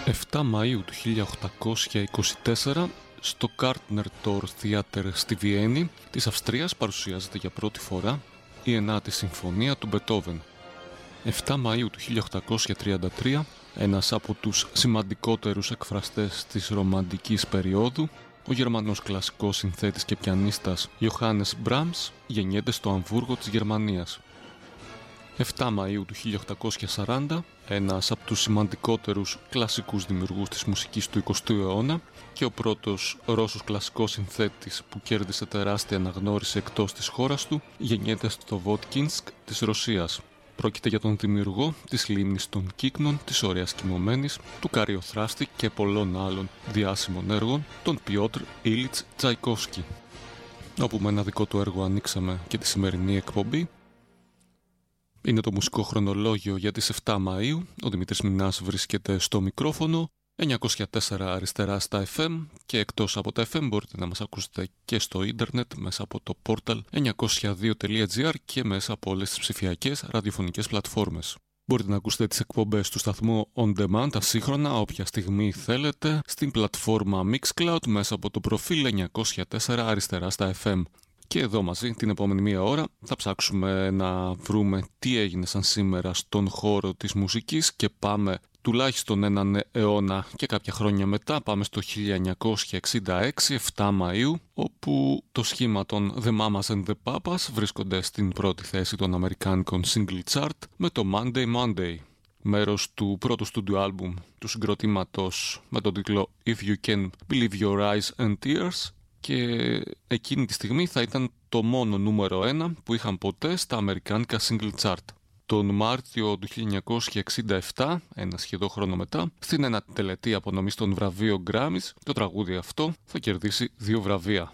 7 Μαΐου του 1824 στο Κάρτνερ Τόρ Theater στη Βιέννη της Αυστρίας παρουσιάζεται για πρώτη φορά η 9η Συμφωνία του Μπετόβεν. 7 Μαΐου του 1833 ένας από τους σημαντικότερους εκφραστές της ρομαντικής περίοδου, ο Γερμανός κλασικός συνθέτης και πιανίστας Johannes Brahms, γεννιέται στο Αμβούργο της Γερμανίας. 7 Μαΐου του 1840, ένας από τους σημαντικότερους κλασικούς δημιουργούς της μουσικής του 20ου αιώνα και ο πρώτος Ρώσος κλασικός συνθέτης που κέρδισε τεράστια αναγνώριση εκτός της χώρας του, γεννιέται στο Βότκινσκ της Ρωσίας. Πρόκειται για τον δημιουργό της λίμνης των Κύκνων, της Ωραίας Κοιμωμένης, του Καριοθράστη και πολλών άλλων διάσημων έργων, τον Πιότρ Ήλιτς Τσαϊκόφσκι. Όπου με ένα δικό του έργο ανοίξαμε και τη σημερινή εκπομπή. Είναι το μουσικό χρονολόγιο για τις 7 Μαΐου. Ο Δημήτρης Μινάς βρίσκεται στο μικρόφωνο. 904 αριστερά στα FM και εκτός από τα FM μπορείτε να μας ακούσετε και στο ίντερνετ μέσα από το portal 902.gr και μέσα από όλες τις ψηφιακές ραδιοφωνικές πλατφόρμες. Μπορείτε να ακούσετε τις εκπομπές του σταθμού On Demand ασύγχρονα όποια στιγμή θέλετε στην πλατφόρμα Mixcloud μέσα από το προφίλ 904 αριστερά στα FM. Και εδώ μαζί την επόμενη μία ώρα θα ψάξουμε να βρούμε τι έγινε σαν σήμερα στον χώρο της μουσικής και πάμε τουλάχιστον έναν αιώνα και κάποια χρόνια μετά, πάμε στο 1966, 7 Μαΐου, όπου το σχήμα των The Mamas and the Papas βρίσκονται στην πρώτη θέση των αμερικάνικων single chart με το Monday Monday, μέρος του πρώτου στούντιο άλμπουμ του συγκροτήματος με τον τίτλο If You Can Believe Your Eyes and Tears, και εκείνη τη στιγμή θα ήταν το μόνο νούμερο 1 που είχαν ποτέ στα αμερικάνικα single chart. Τον Μάρτιο του 1967, ένα σχεδόν χρόνο μετά, στην ένα τελετή απονομής των βραβείων Grammys, το τραγούδι αυτό θα κερδίσει 2 βραβεία.